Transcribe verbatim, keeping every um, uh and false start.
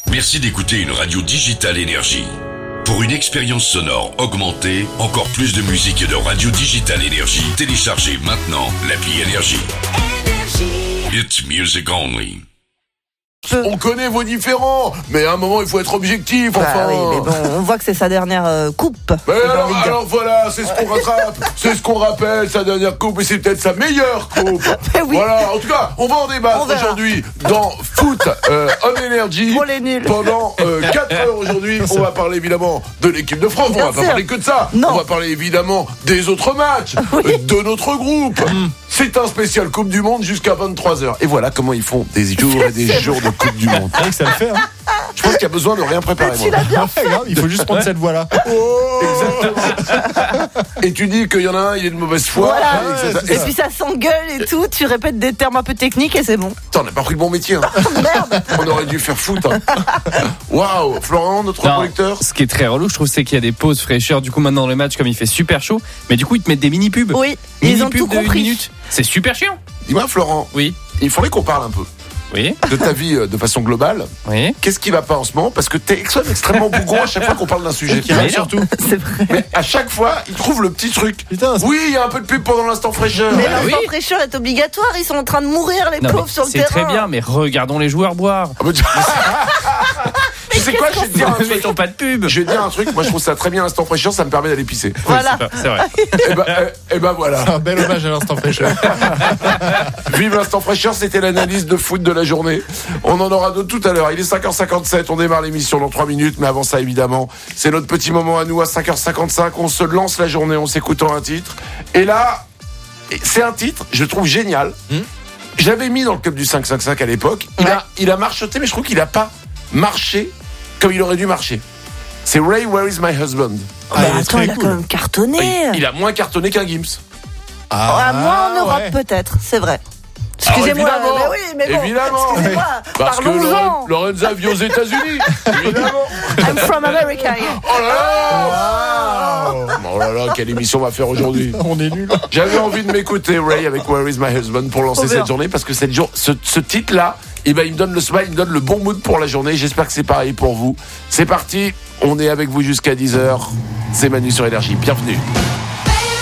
Merci d'écouter une radio digitale Énergie. Pour une expérience sonore augmentée, encore plus de musique et de radio digitale Énergie, téléchargez maintenant l'appli Énergie. It's music only. On connaît vos différends, mais à un moment il faut être objectif, Bah enfin. oui, mais bon, on voit que c'est sa dernière euh, coupe. Mais alors, alors voilà, c'est ce qu'on rattrape, c'est ce qu'on rappelle, sa dernière coupe, et c'est peut-être sa meilleure coupe. Oui. Voilà, en tout cas, on va en débattre On aujourd'hui dans Foot euh, on Energy. Pour les nuls. Pendant euh, quatre heures aujourd'hui, on va parler évidemment de l'équipe de France, Bien on va pas sûr. parler que de ça. Non. On va parler évidemment des autres matchs, Oui. euh, de notre groupe. C'est un spécial Coupe du Monde jusqu'à vingt-trois heures. Et voilà comment ils font des jours et des jours de Coupe du Monde. C'est vrai que ça le fait, hein. Je pense qu'il y a besoin de rien préparer. Tu moi. l'as bien Ouais, grave, il faut juste prendre cette voie-là. Et tu dis qu'il y en a un, il est de mauvaise foi. Voilà. et que ça- Et et puis ça s'engueule et tout, tu répètes des termes un peu techniques et c'est bon. Putain, on n'a pas pris le bon métier. Hein. Merde. On aurait dû faire foot. Hein. Waouh, Florent, notre Non, producteur. ce qui est très relou, je trouve, c'est qu'il y a des pauses fraîcheurs. Du coup, maintenant, dans les matchs, comme il fait super chaud, mais du coup, ils te mettent des mini-pubs. Oui, ils ont Mini-pubs tout de une compris. minute. C'est super chiant. Dis-moi, Florent, Oui. il faudrait qu'on parle un peu Oui. de ta vie euh, de façon globale. Oui. Qu'est-ce qui va pas en ce moment? Parce que t'es extrêmement bougon à chaque fois qu'on parle d'un sujet. Qui arrive Mais non. surtout. C'est vrai. Mais à chaque fois, il trouve le petit truc. Putain, c'est- Oui, il y a un peu de pub pendant l'instant fraîcheur. Mais Ah l'instant oui. fraîcheur est obligatoire, ils sont en train de mourir les Non, pauvres mais sur le c'est terrain. très bien, mais regardons les joueurs boire. Ah, bah, tu tu sais quoi, je vais te dire un truc. Mettons pas de pub. Je vais te dire un truc, moi je trouve ça très bien l'instant fraîcheur, ça me permet d'aller pisser. Voilà. C'est pas- c'est vrai. Et ben, eh, eh ben voilà. un bel hommage à l'instant fraîcheur. Vive l'instant fraîcheur, c'était l'analyse de foot de la journée. On en aura d'autres tout à l'heure. Il est cinq heures cinquante-sept, on démarre l'émission dans trois minutes, mais avant ça évidemment, c'est notre petit moment à nous à cinq heures cinquante-cinq. On se lance la journée en s'écoutant un titre. Et là, c'est un titre, je le trouve génial. Hmm. Je l'avais mis dans le club du cinq cent cinquante-cinq à l'époque. Il, Ouais. a, il a marchoté, mais je trouve qu'il a pas marché comme il aurait dû marcher. C'est Ray, Where is my husband? Ah, Bah, il est attends, très il a cool. quand même cartonné. Il, il a moins cartonné qu'un Gims. Ah, moi en Europe ouais. peut-être, c'est vrai. Excusez-moi, Alors, évidemment, mais oui, mais bon, évidemment. excusez-moi, Parce que parlons-en. Loren- Lorenza vit aux États-Unis. Évidemment. I'm from America. Oh là là! Oh là là, quelle émission on va faire aujourd'hui. On est nuls. J'avais envie de m'écouter Ray avec Where is my husband pour lancer Trop bien. cette journée parce que cette jour, ce, ce titre-là, eh ben, il me donne le smile, il me donne le bon mood pour la journée. J'espère que c'est pareil pour vous. C'est parti, on est avec vous jusqu'à dix heures. C'est Manu sur Énergie. Bienvenue.